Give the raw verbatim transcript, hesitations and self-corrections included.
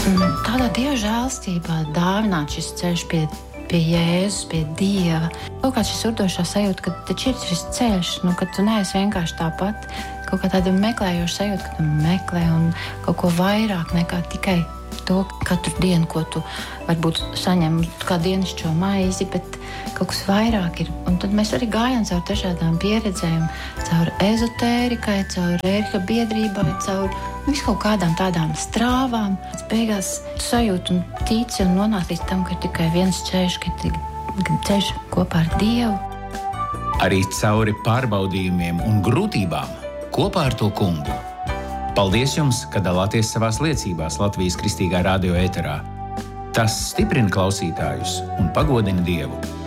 Tādā Dieva žēlstībā dāvināt šis ceļš pie, pie Jēzus, pie Dieva. Kaut kā šis urdošā sajūta, ka taču ir šis ceļš, nu, ka tu neesi vienkārši tāpat. Kaut kā tāda meklējoša sajūta, ka tu meklē un kaut ko vairāk nekā tikai to katru dienu, ko tu varbūt saņem kā dienascho maizi, bet kaut kas vairāk ir. Un tad mēs arī gājām caur dažādām pieredzēm, caur ezotērikai, caur ērika biedrībai, caur visu kaut kādām tādām strāvām. Pēc beigās tu sajūti un tici un nonāk līdz tam, ka ir tikai viens ceļš, ka ir ceļš kopā ar Dievu. Arī cauri pārbaudījumiem un grūtībām kopā ar to kungu. Paldies jums, ka dalāties savās liecībās Latvijas Kristīgā radio ēterā. Tas stiprina klausītājus un pagodina Dievu.